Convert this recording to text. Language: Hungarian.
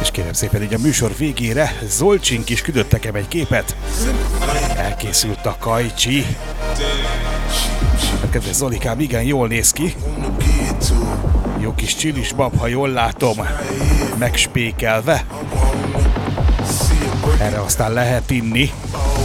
És kérem szépen, így a műsor végére Zolcsink is küldött nekem egy képet. Elkészült a kajcsi. A kedves Zolikám igen jól néz ki. Jó kis csilis bab, ha jól látom, megspékelve. Erre aztán lehet inni.